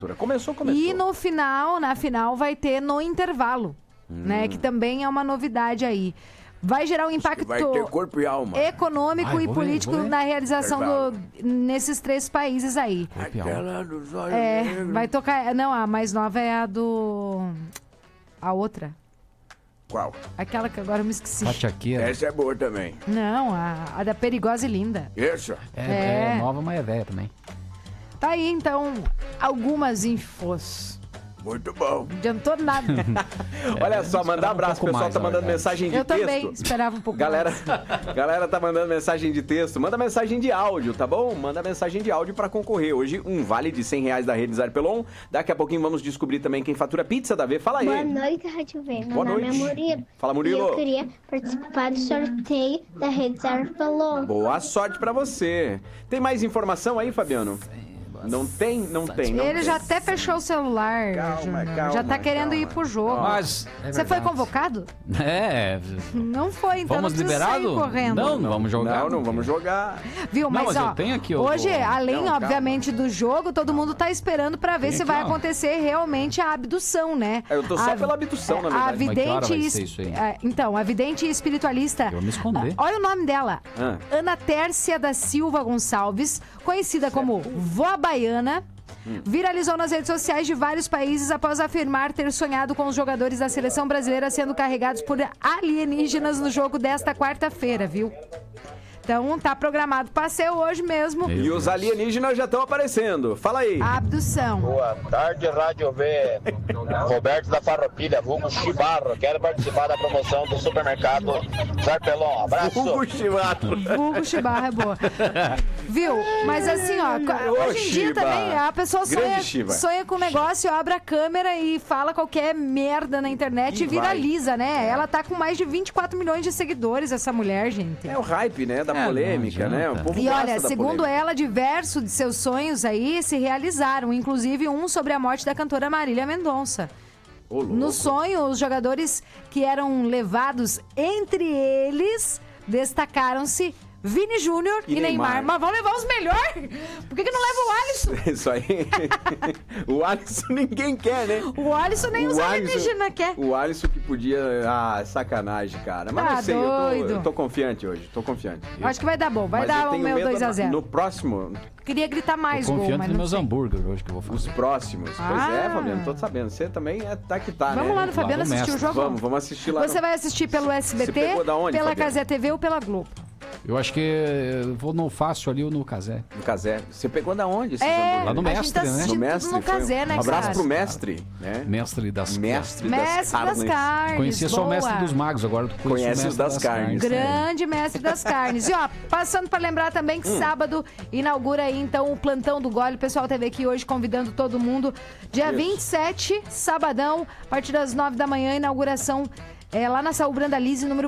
Começou. E na final vai ter no intervalo, né? Que também é uma novidade aí. Vai gerar um impacto vai ter corpo e alma. econômico e político na realização nesses 3 países aí. Aquela dos olhos vai tocar... Não, a mais nova é a do... A outra. Qual? Aquela que agora eu me esqueci. Pachaqueira. Essa é boa também. Não, a da Perigosa e Linda. Isso. É nova, mas é velha também. Tá aí, então, algumas infos. Muito bom. Não adiantou nada. Olha só, mandar abraço. O pessoal tá mandando mensagem de texto. Eu também esperava um pouco Galera tá mandando mensagem de texto. Manda mensagem de áudio, tá bom? Manda mensagem de áudio pra concorrer. Hoje, um vale de R$100 da Rede Zarpelon. Daqui a pouquinho vamos descobrir também quem fatura pizza da V. Fala aí. Boa noite, Rádio V. Meu nome é Murilo. Fala, Murilo. E eu queria participar do sorteio da Rede Zarpelon. Boa sorte pra você. Tem mais informação aí, Fabiano? Não tem. Ele já até fechou o celular. Calma. Já tá querendo ir pro jogo. Mas você foi convocado? Não foi, então vamos não precisa sair liberado? correndo. Não vamos jogar. Não vamos jogar. Viu, mas eu tenho aqui hoje, além, obviamente, do jogo, todo mundo tá esperando pra ver se vai acontecer realmente a abdução, né? Eu tô só pela abdução, na verdade. A vidente... Mas que hora vai ser isso aí? Então, a vidente espiritualista... Eu vou me esconder. Olha o nome dela. Ana Tércia da Silva Gonçalves, conhecida como Vó Baiana, viralizou nas redes sociais de vários países após afirmar ter sonhado com os jogadores da seleção brasileira sendo carregados por alienígenas no jogo desta quarta-feira, viu? Então, tá programado pra ser hoje mesmo. E os alienígenas já estão aparecendo. Fala aí. A abdução. Boa tarde, Rádio V. Roberto da Farroupilha, vulgo Chibarro. Quero participar da promoção do supermercado Zarpelon. Abraço. Vulgo Chibarro. Vulgo Chibarro é boa. Viu? Mas assim, ó, hoje em dia também a pessoa sonha com um negócio, abre a câmera e fala qualquer merda na internet e viraliza, né? Ela tá com mais de 24 milhões de seguidores, essa mulher, gente. É o hype, né? Da polêmica, né? O povo e gosta olha, da segundo polêmica. ela, diversos de seus sonhos aí se realizaram, inclusive um sobre a morte da cantora Marília Mendonça. No sonho, os jogadores que eram levados, entre eles, destacaram-se Vini Júnior e Neymar. Mas vão levar os melhores? Por que não leva o Alisson? Isso aí. O Alisson ninguém quer, né? O Alisson nem os alienígenas quer. O Alisson que podia... sacanagem, cara. Mas não sei, eu tô confiante hoje. Tô confiante. Acho que vai dar bom. Vai dar o meu 2-0. No próximo... Queria gritar mais gol, mas confiante nos meus hambúrgueres hoje que eu vou fazer. Os próximos. Pois é, Fabiano, tô sabendo. Você também tá que tá, né? Vamos lá no Fabiano assistir o jogo? Vamos assistir lá. Você vai assistir pelo SBT, pela Cazé TV ou pela Globo? Eu acho que eu vou no Fácil ali ou no Cazé. No Cazé. Você pegou da onde esses hambúrgueres? Lá no Mestre, tá né? No Mestre. No Cazé, né, Um abraço cara? pro Mestre, né? Mestre das carnes. Conhecia só o Mestre dos Magos, agora tu conhece o das carnes. Grande Mestre das Carnes. E ó, passando pra lembrar também que sábado inaugura aí então o Plantão do Gole. O pessoal teve aqui hoje convidando todo mundo. Dia 27, sabadão, a partir das 9 da manhã, inauguração lá na Saúl Brandalize, número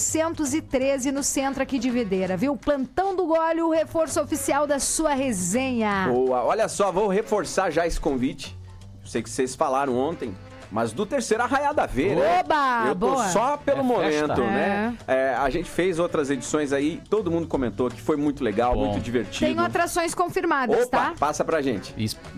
413, no centro aqui de Videira, viu? Plantão do Gole, o reforço oficial da sua resenha. Boa. Olha só, vou reforçar já esse convite. Eu sei que vocês falaram ontem, mas do terceiro Arraiá da V, né? Oba! Eu tô boa. só pelo momento, festa. né? A gente fez outras edições aí, todo mundo comentou que foi muito legal, muito divertido. Tem atrações confirmadas, Opa, tá? passa pra gente.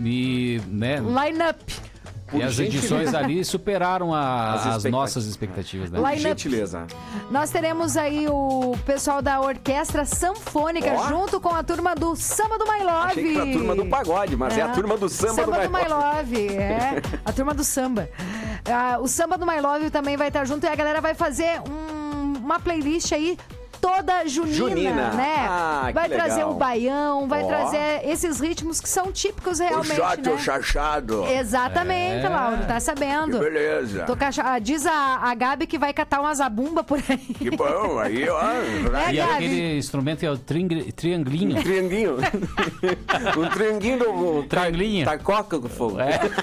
E né? Line-up. E as edições ali superaram as nossas expectativas, né? Por gentileza. Nós teremos aí o pessoal da Orquestra Sanfônica junto com a turma do Samba do My Love. Achei que era a turma do pagode, mas é a turma do Samba do My Love. A turma do samba. O Samba do My Love também vai estar junto e a galera vai fazer uma playlist aí toda junina, né? Vai trazer o baião, vai trazer esses ritmos que são típicos realmente, o chato, né? o chachado. Exatamente, Lauro, tá sabendo. Que beleza. Diz a Gabi que vai catar uma zabumba por aí. Que bom, aí ó. E aquele instrumento é o trianglinho. Trianguinho. O trianguinho do... Trianglinho. Tacoca com fogo.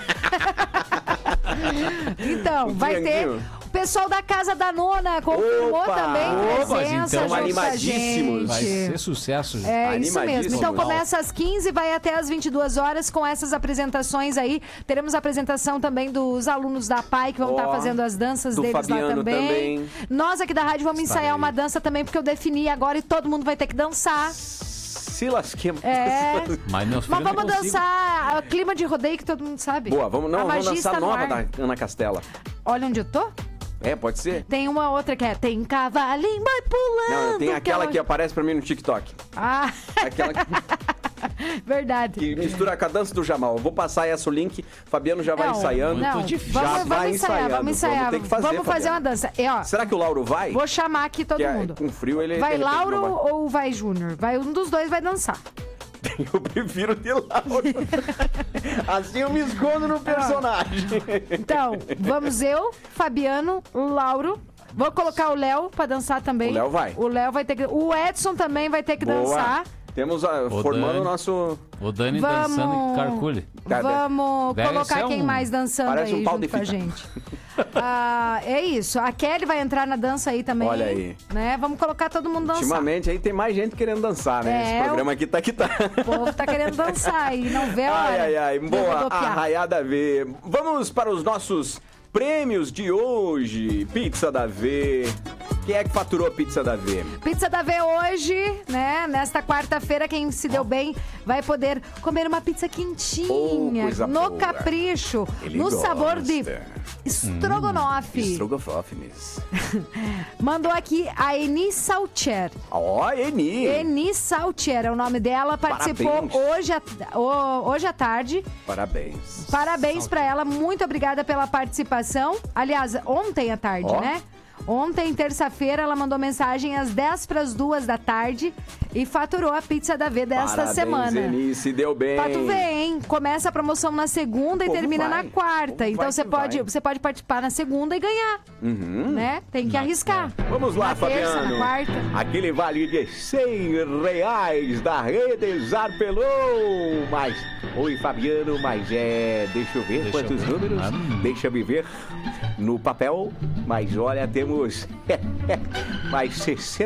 Então, vai ter... O pessoal da Casa da Nona confirmou também presença então, animadíssimos. Vai ser sucesso. É isso mesmo. Então começa às 15 e vai até às 22 horas com essas apresentações aí. Teremos a apresentação também dos alunos da PAI que vão estar fazendo as danças deles Fabiano lá também. Nós aqui da rádio vamos ensaiar uma dança também, porque eu defini agora e todo mundo vai ter que dançar. Se lasquemos. Mas meu filho Mas vamos não consigo. dançar clima de rodeio que todo mundo sabe. Boa, vamos magia dançar está no nova ar. da Ana Castela. Olha onde eu tô. Pode ser? Tem uma outra que é tem cavalinho, vai pulando. Não, tem aquela que aparece pra mim no TikTok. Ah, Aquela verdade. que mistura com a dança do Jamal. Eu vou passar essa o link, Fabiano já vai ensaiando. Não, Muito difícil. Já vamos vai ensaiar, vamos ensaiar. Vamos ter que fazer, Vamos fazer Fabiano. uma dança. Será que o Lauro vai? Vou chamar aqui todo Que mundo. com frio ele... Vai de repente, Lauro não vai. ou vai Júnior? Vai, um dos dois vai dançar. Eu prefiro de Lauro. Assim eu me escondo no personagem. Então, vamos eu, Fabiano, Lauro. Vou colocar o Léo pra dançar também. O Léo vai. O Léo vai ter que... O Edson também vai ter que dançar. Temos O formando Dani. o nosso... O Dani Vamos- dançando em carcule. Vamos Deve colocar ser quem um- mais dançando Parece aí um pau junto de com a fita. gente. É isso. A Kelly vai entrar na dança aí também. Olha aí. Né? Vamos colocar todo mundo dançar. Ultimamente aí tem mais gente querendo dançar, né? É, Esse programa aqui tá que tá. O povo tá querendo dançar e não vê a hora. Ai. de Boa, rodopiar. arraiada V. Vamos para os nossos prêmios de hoje. Pizza da V. Quem é que faturou a pizza da V? Pizza da V hoje, né? Nesta quarta-feira, quem se deu bem vai poder comer uma pizza quentinha, coisa no boa. capricho, Ele no sabor de gosta. estrogonofe. Estrogonofe. Mandou aqui a Eni Saltier. Ó, Eni. Eni Saltier é o nome dela, participou Parabéns. hoje à tarde. Parabéns. Parabéns pra ela, muito obrigada pela participação. Aliás, ontem à tarde, Ó. né? Ontem, terça-feira, ela mandou mensagem às 10:02 da tarde e faturou a pizza da V desta Parabéns, semana. Eni, se deu bem. Pra tu ver, hein? Começa a promoção na segunda e O povo termina vai. na quarta. O povo Então vai você que pode, vai. você pode participar na segunda e ganhar. Né? Tem que arriscar. Vamos lá, na terça, Fabiano. na quarta. Aquele vale de R$100 da Rede Zarpelon. Mas, oi, Fabiano, mas deixa eu ver Deixa quantos eu ver. números. Deixa eu ver no papel. Mas olha, temos mais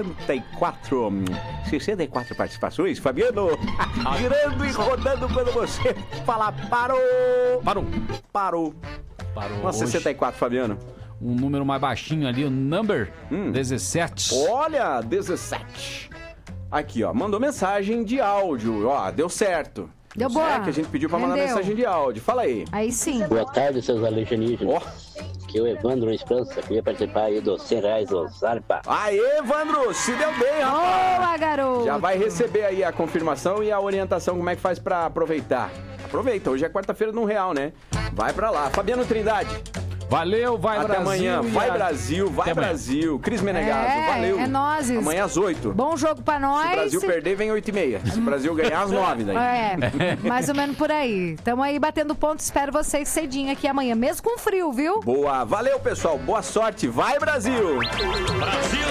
64 participações. Fabiano, girando e rodando quando você falar parou. Parou. Nossa, hoje. 64, Fabiano. Um número mais baixinho ali, o number 17. Olha, 17. Aqui, ó, mandou mensagem de áudio. Ó, deu certo. Deu boa. É que a gente pediu pra mandar Rendeu. mensagem de áudio. Fala aí. Aí sim. Boa tarde, seus alienígenas. Ó. Aqui é o Evandro Esperança. Queria participar aí dos R$100 do Zarpa. Aê, Evandro, se deu bem, rapaz. Boa, garoto. Já vai receber aí a confirmação e a orientação como é que faz pra aproveitar. Aproveita, hoje é quarta-feira no Real, né? Vai pra lá. Fabiano Trindade. Valeu, vai Até Brasil. amanhã. e Vai a- Brasil, vai Até amanhã. Brasil. Cris Menegaso, valeu. É nóis. Amanhã às 8. Bom jogo pra nós. Se o Brasil perder, vem 8h30. Se o Brasil ganhar, às 9 daí. É, mais ou menos por aí. Tamo aí batendo ponto, espero vocês cedinho aqui amanhã, mesmo com frio, viu? Boa, valeu pessoal, boa sorte, vai Brasil! Brasil!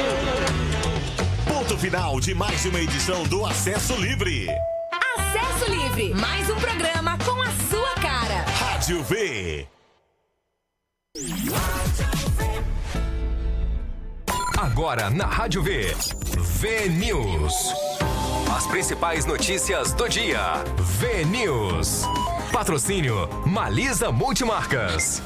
Ponto final de mais uma edição do Acesso Livre. Acesso Livre, mais um programa com a sua cara. Rádio V. Agora na Rádio V. V News. As principais notícias do dia. V News. Patrocínio Malisa Multimarcas.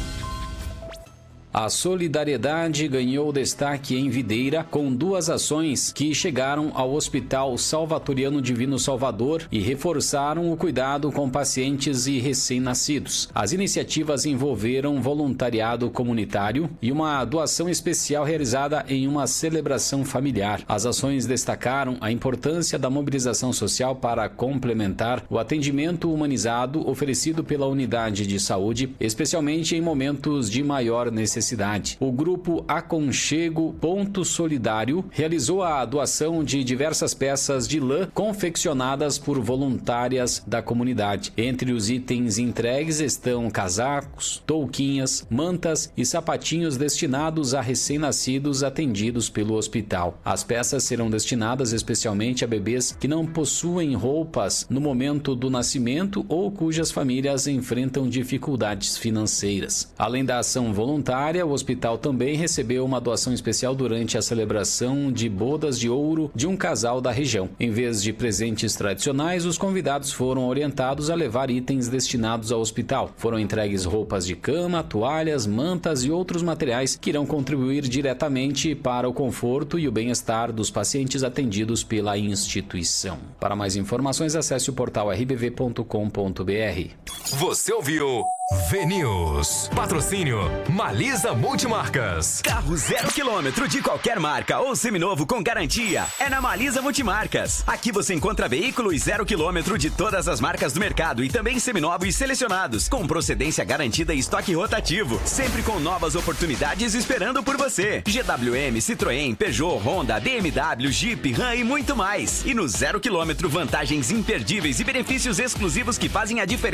A solidariedade ganhou destaque em Videira com 2 ações que chegaram ao Hospital Salvatoriano Divino Salvador e reforçaram o cuidado com pacientes e recém-nascidos. As iniciativas envolveram voluntariado comunitário e uma doação especial realizada em uma celebração familiar. As ações destacaram a importância da mobilização social para complementar o atendimento humanizado oferecido pela unidade de saúde, especialmente em momentos de maior necessidade. O grupo Aconchego Ponto Solidário realizou a doação de diversas peças de lã confeccionadas por voluntárias da comunidade. Entre os itens entregues estão casacos, touquinhas, mantas e sapatinhos destinados a recém-nascidos atendidos pelo hospital. As peças serão destinadas especialmente a bebês que não possuem roupas no momento do nascimento ou cujas famílias enfrentam dificuldades financeiras. Além da ação voluntária, humanitária, o hospital também recebeu uma doação especial durante a celebração de bodas de ouro de um casal da região. Em vez de presentes tradicionais, os convidados foram orientados a levar itens destinados ao hospital. Foram entregues roupas de cama, toalhas, mantas e outros materiais que irão contribuir diretamente para o conforto e o bem-estar dos pacientes atendidos pela instituição. Para mais informações, acesse o portal rbv.com.br. Você ouviu V-News. Patrocínio Malisa Multimarcas. Carro 0 km de qualquer marca ou seminovo com garantia é na Malisa Multimarcas. Aqui você encontra veículos 0 km de todas as marcas do mercado e também seminovos selecionados, com procedência garantida e estoque rotativo, sempre com novas oportunidades esperando por você. GWM, Citroën, Peugeot, Honda, BMW, Jeep, Ram e muito mais. E no 0 km, vantagens imperdíveis e benefícios exclusivos que fazem a diferença